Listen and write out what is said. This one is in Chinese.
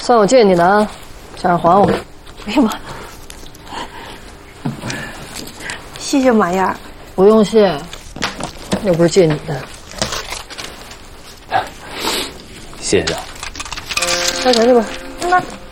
算我借你的啊，想着还我。 哎呀妈！谢谢马燕。 不用谢，又不是借你的。 谢谢。 交钱去吧。 那。